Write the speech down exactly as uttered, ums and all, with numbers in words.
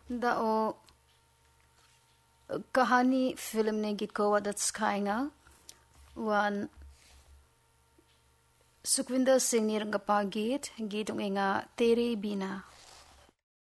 Da o kahani film ne git ko wadat skainga wan Sukhwinder Singh ni rangapa git git unga Tere Bina